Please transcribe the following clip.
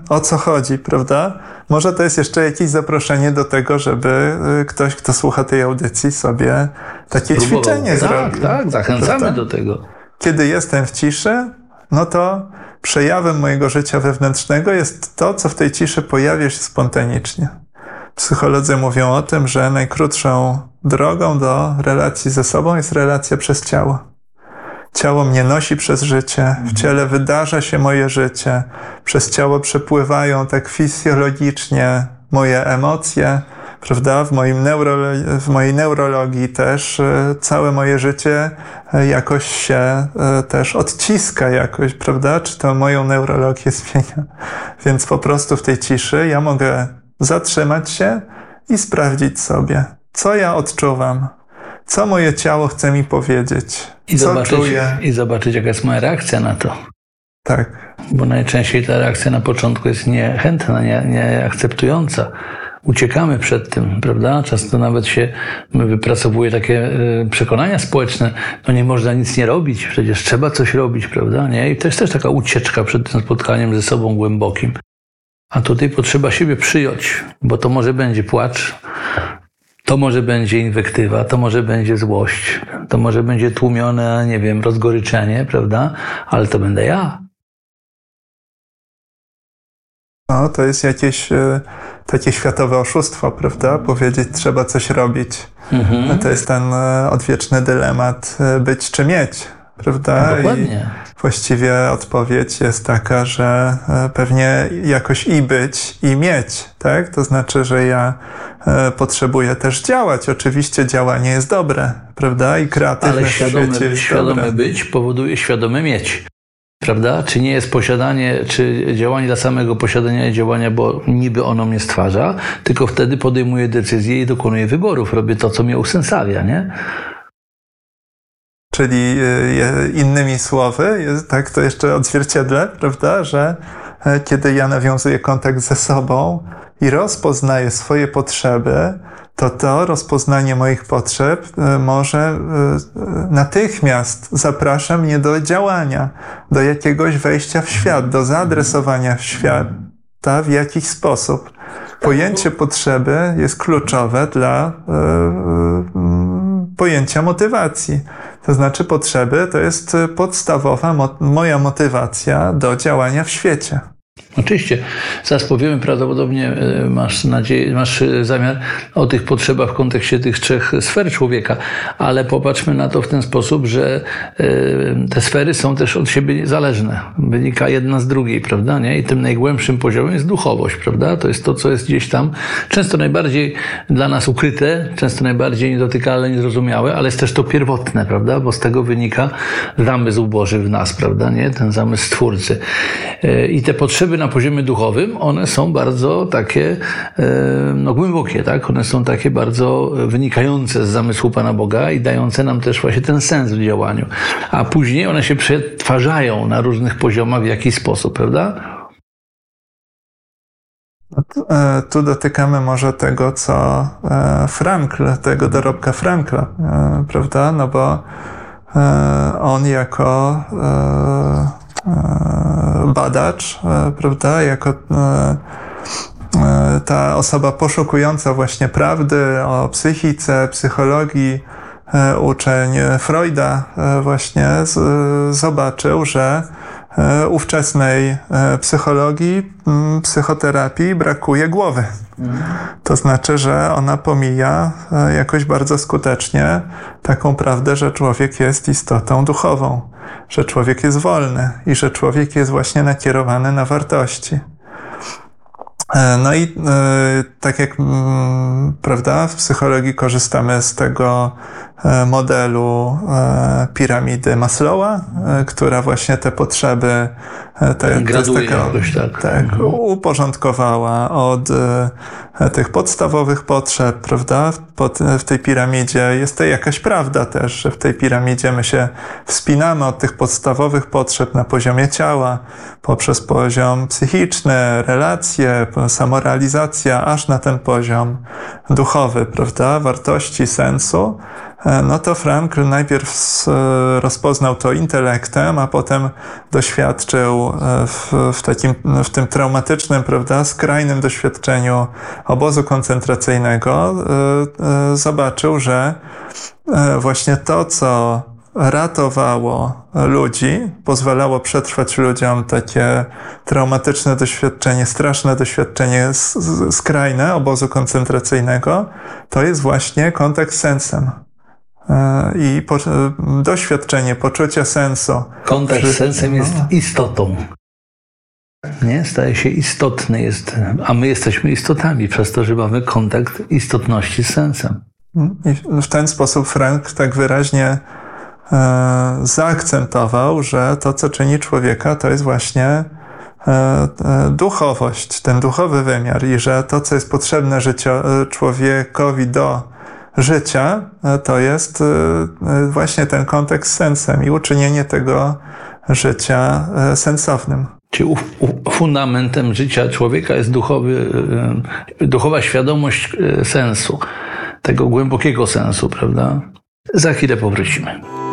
o co chodzi, prawda? Może to jest jeszcze jakieś zaproszenie do tego, żeby ktoś, kto słucha tej audycji, sobie takie ćwiczenie zrobił. Tak, zachęcamy prawda? do tego. Kiedy jestem w ciszy, no to przejawem mojego życia wewnętrznego jest to, co w tej ciszy pojawia się spontanicznie. Psycholodzy mówią o tym, że najkrótszą drogą do relacji ze sobą jest relacja przez ciało. Ciało mnie nosi przez życie, w ciele wydarza się moje życie, przez ciało przepływają tak fizjologicznie moje emocje, prawda? W mojej neurologii też całe moje życie jakoś się też odciska jakoś, prawda? Czy to moją neurologię zmienia? Więc po prostu w tej ciszy ja mogę zatrzymać się i sprawdzić sobie, co ja odczuwam, co moje ciało chce mi powiedzieć, czuję. I zobaczyć, jaka jest moja reakcja na to. Tak. Bo najczęściej ta reakcja na początku jest niechętna, nieakceptująca. Uciekamy przed tym, prawda? Często nawet się wypracowuje takie przekonania społeczne, no nie można nic nie robić, przecież trzeba coś robić, prawda? Nie? I to jest też taka ucieczka przed tym spotkaniem ze sobą głębokim. A tutaj potrzeba siebie przyjąć, bo to może będzie płacz, to może będzie inwektywa, to może będzie złość, to może będzie tłumione, nie wiem, rozgoryczenie, prawda? Ale to będę ja. No, to jest jakieś takie światowe oszustwo, prawda? Powiedzieć, trzeba coś robić. Mhm. To jest ten odwieczny dylemat być czy mieć, prawda? No, dokładnie. I właściwie odpowiedź jest taka, że pewnie jakoś i być, i mieć, tak? To znaczy, że ja potrzebuję też działać. Oczywiście działanie jest dobre, prawda? I kreatywne w świecie jest świadome być powoduje świadome mieć. Prawda? Czy nie jest posiadanie, czy działanie dla samego posiadania działania, bo niby ono mnie stwarza, tylko wtedy podejmuję decyzje i dokonuję wyborów. Robię to, co mnie usensawia, nie? Czyli innymi słowy, tak to jeszcze odzwierciedlę, prawda, że kiedy ja nawiązuję kontakt ze sobą i rozpoznaję swoje potrzeby, to rozpoznanie moich potrzeb może natychmiast zaprasza mnie do działania, do jakiegoś wejścia w świat, do zaadresowania w świata w jakiś sposób. Pojęcie potrzeby jest kluczowe dla pojęcia motywacji. To znaczy potrzeby to jest podstawowa moja motywacja do działania w świecie. Oczywiście. Zaraz powiemy, prawdopodobnie masz zamiar o tych potrzebach w kontekście tych 3 sfer człowieka, ale popatrzmy na to w ten sposób, że te sfery są też od siebie zależne. Wynika jedna z drugiej, prawda? Nie? I tym najgłębszym poziomem jest duchowość, prawda? To jest to, co jest gdzieś tam, często najbardziej dla nas ukryte, często najbardziej niedotykalne, niezrozumiałe, ale jest też to pierwotne, prawda? Bo z tego wynika zamysł Boży w nas, prawda? Nie? Ten zamysł Stwórcy. I te potrzeby na poziomie duchowym, one są bardzo takie głębokie, tak? One są takie bardzo wynikające z zamysłu Pana Boga i dające nam też właśnie ten sens w działaniu. A później one się przetwarzają na różnych poziomach w jakiś sposób, prawda? Tu dotykamy może tego, co tego dorobka Frankla, prawda? No bo on jako badacz, prawda, jako ta osoba poszukująca właśnie prawdy o psychice, psychologii, uczeń Freuda właśnie zobaczył, że ówczesnej psychologii, psychoterapii brakuje głowy. To znaczy, że ona pomija jakoś bardzo skutecznie taką prawdę, że człowiek jest istotą duchową, że człowiek jest wolny i że człowiek jest właśnie nakierowany na wartości. No i tak jak, prawda, w psychologii korzystamy z tego modelu piramidy Maslowa, która właśnie te potrzeby uporządkowała od tych podstawowych potrzeb, prawda? W tej piramidzie jest to jakaś prawda też, że w tej piramidzie my się wspinamy od tych podstawowych potrzeb na poziomie ciała, poprzez poziom psychiczny, relacje, samorealizacja, aż na ten poziom duchowy, prawda? Wartości, sensu. no to Frankl najpierw rozpoznał to intelektem, a potem doświadczył w tym traumatycznym, prawda, skrajnym doświadczeniu obozu koncentracyjnego, zobaczył, że właśnie to, co ratowało ludzi, pozwalało przetrwać ludziom takie traumatyczne doświadczenie, straszne doświadczenie skrajne obozu koncentracyjnego, to jest właśnie kontakt z sensem. I doświadczenie poczucia sensu. Kontakt z sensem jest istotą. Nie? Staje się istotny, a my jesteśmy istotami przez to, że mamy kontakt istotności z sensem. I w ten sposób Frankl tak wyraźnie zaakcentował, że to, co czyni człowieka, to jest właśnie duchowość, ten duchowy wymiar i że to, co jest potrzebne człowiekowi do życia, to jest właśnie ten kontakt z sensem i uczynienie tego życia sensownym. Czyli fundamentem życia człowieka jest duchowa świadomość sensu, tego głębokiego sensu, prawda? Za chwilę powrócimy.